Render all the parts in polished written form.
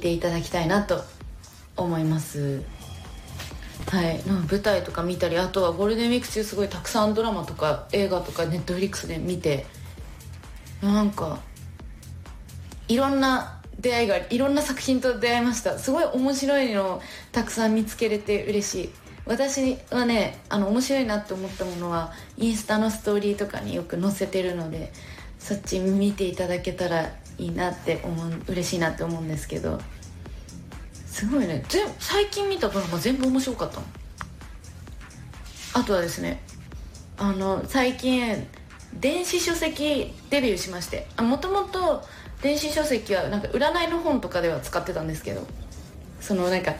ていただきたいなと思います。はい、舞台とか見たり、あとはゴールデンウィーク中すごいたくさんドラマとか映画とかネットフリックスで見て、なんかいろんな出会いがあり、いろんな作品と出会いました。すごい面白いのをたくさん見つけれて嬉しい。私はね、面白いなって思ったものはインスタのストーリーとかによく載せてるので、そっち見ていただけたらいいなって嬉しいなって思うんですけど、すごいね、最近見たドラマ全部面白かったの。あとはですね、最近電子書籍デビューしまして、もともと電子書籍はなんか占いの本とかでは使ってたんですけど、そのなんか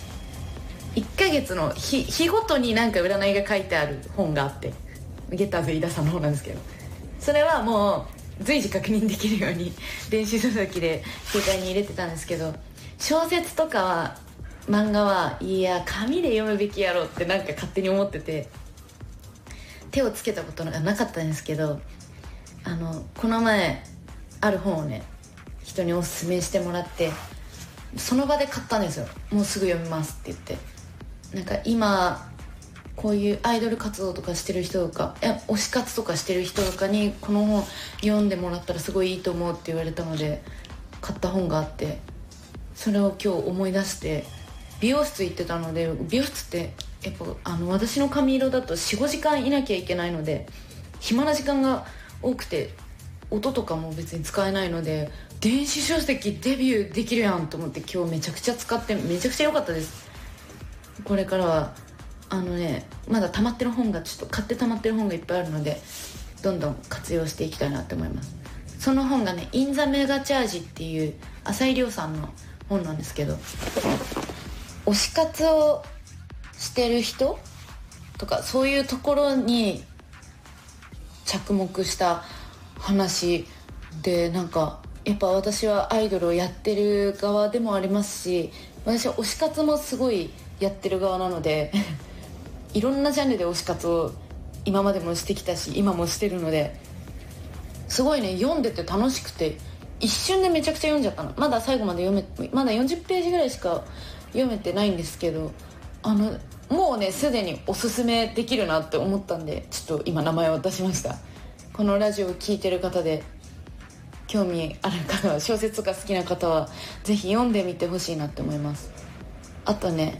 1ヶ月の日ごとになんか占いが書いてある本があって、ゲッターズ飯田さんの本なんですけど、それはもう随時確認できるように電子書籍で携帯に入れてたんですけど、小説とかは漫画はいや紙で読むべきやろってなんか勝手に思ってて手をつけたことがなかったんですけど、この前ある本をね人におすすめしてもらって、その場で買ったんですよ。もうすぐ読みますって言って、なんか今こういうアイドル活動とかしてる人とか推し活とかしてる人とかにこの本読んでもらったらすごいいいと思うって言われたので買った本があって、それを今日思い出して美容室行ってたので、美容室ってやっぱ私の髪色だと 4,5 時間いなきゃいけないので暇な時間が多くて、音とかも別に使えないので電子書籍デビューできるやんと思って今日めちゃくちゃ使ってめちゃくちゃ良かったです。これからはまだ溜まってる本がちょっと買って溜まってる本がいっぱいあるのでどんどん活用していきたいなって思います。その本がね、インザメガチャージっていう浅井亮さんの本なんですけど、推し活をしてる人とかそういうところに着目した話で、なんかやっぱ私はアイドルをやってる側でもありますし、私は推し活もすごいやってる側なのでいろんなジャンルで推し活を今までもしてきたし今もしてるので、すごいね読んでて楽しくて一瞬でめちゃくちゃ読んじゃったの。まだ最後までまだ40ページぐらいしか読めてないんですけど、もうねすでにおすすめできるなって思ったんで、ちょっと今名前を出しました。このラジオを聞いてる方で興味ある方は、小説とか好きな方はぜひ読んでみてほしいなって思います。あとね、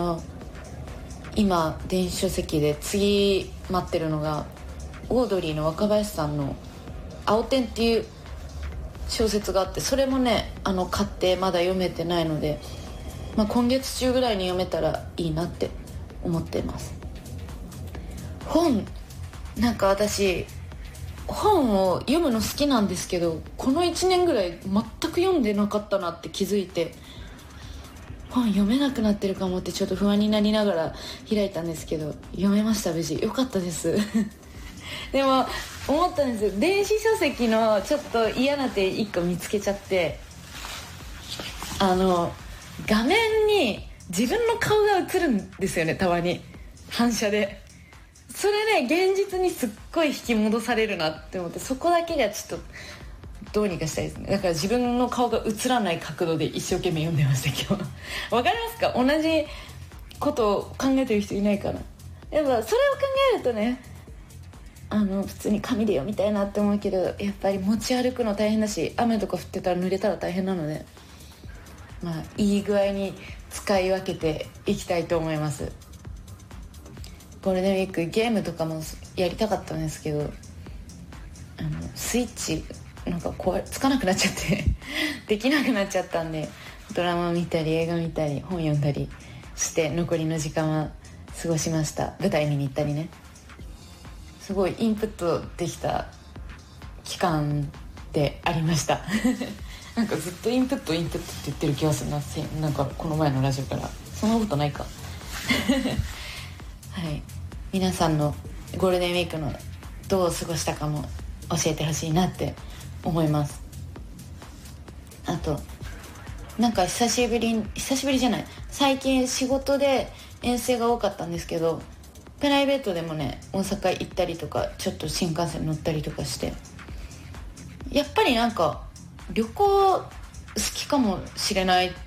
今電子書籍で次待ってるのがオードリーの若林さんの青天っていう小説があって、それもね買ってまだ読めてないので、今月中ぐらいに読めたらいいなって思っています。本なんか私本を読むの好きなんですけど、この1年ぐらい全く読んでなかったなって気づいて、本読めなくなってるかもってちょっと不安になりながら開いたんですけど、読めました。無事よかったですでも思ったんですよ、電子書籍のちょっと嫌な点1個見つけちゃって、画面に自分の顔が映るんですよね、たまに反射で。それね現実にすっごい引き戻されるなって思って、そこだけがちょっとどうにかしたいですね。だから自分の顔が映らない角度で一生懸命読んでました今日わかりますか？同じことを考えてる人いないかな。やっぱそれを考えるとね、普通に紙で読みたいなって思うけど、やっぱり持ち歩くの大変だし、雨とか降ってたら濡れたら大変なので、いい具合に使い分けていきたいと思います。ゴールデンウィークゲームとかもやりたかったんですけど、スイッチなんかつかなくなっちゃってできなくなっちゃったんで、ドラマ見たり映画見たり本読んだりして残りの時間は過ごしました。舞台見に行ったりね、すごいインプットできた期間でありましたなんかずっとインプットって言ってる気がするな、なんかこの前のラジオから。そんなことないかはい、皆さんのゴールデンウィークのどう過ごしたかも教えてほしいなって思います。あとなんか久しぶりじゃない、最近仕事で遠征が多かったんですけど、プライベートでもね大阪行ったりとか、ちょっと新幹線乗ったりとかして、やっぱりなんか旅行好きかもしれない